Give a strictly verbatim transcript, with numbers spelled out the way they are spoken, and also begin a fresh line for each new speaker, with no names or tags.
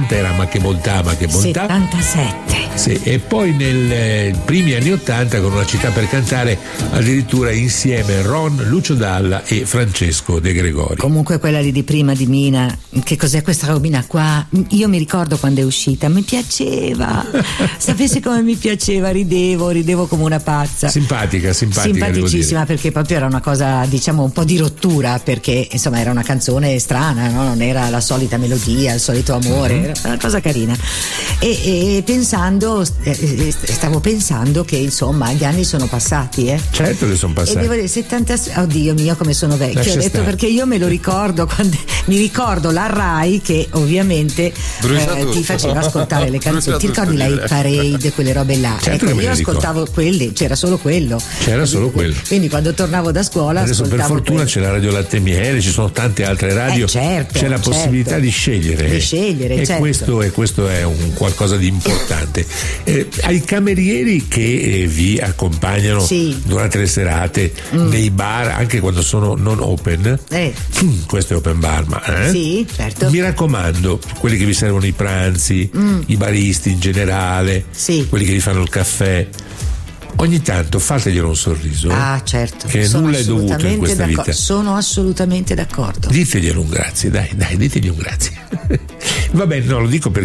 settanta era Ma che bontà, ma che bontà.
settantasette.
Sì, e poi nei eh, primi anni ottanta con Una città per cantare, addirittura insieme Ron, Lucio Dalla e Francesco De Gregori.
Comunque quella lì di prima di Mina, che cos'è questa robina qua? Io mi ricordo quando è uscita, mi piaceva. Sapessi come mi piaceva, ridevo, ridevo come una pazza.
Simpatica, simpatica.
Simpaticissima, perché proprio era una cosa, diciamo, un po' di rottura, perché insomma era una canzone strana, no? Non era la solita melodia, il solito amore, mm-hmm. Era una cosa carina. E, e pensando, eh, stavo pensando che insomma gli anni sono passati, eh?
Certo che sono passati.
E devo dire settantasei, oddio mio come sono vecchio.
Lascia
Ho detto
stare.
Perché io me lo ricordo quando, mi ricordo la Rai che ovviamente eh, ti faceva ascoltare le canzoni. Ti ricordi la Hit Parade, quelle robe là?
Certo,
ecco,
che
io
me le
ascoltavo quelli, c'era solo quello.
C'era solo quello.
Quindi quando tornavo da scuola
adesso per fortuna
quello.
C'è la Radio Latte e Miele, ci sono tante altre radio,
eh, certo,
c'è la
certo.
possibilità di scegliere,
di scegliere
e,
certo.
questo, e questo è un qualcosa di importante. Eh, ai camerieri che eh, vi accompagnano
sì.
durante le serate mm. nei bar, anche quando sono non open,
eh.
questo è open bar, ma eh?
sì, certo.
mi raccomando, quelli che vi servono i pranzi, mm. i baristi in generale,
sì.
quelli che vi fanno il caffè, ogni tanto fateglielo un sorriso.
Ah, certo.
Che
sono
nulla è dovuto in questa
d'accordo.
vita.
Sono assolutamente d'accordo.
Diteglielo un grazie, dai, dai, ditegli un grazie. Va bene, no, lo dico perché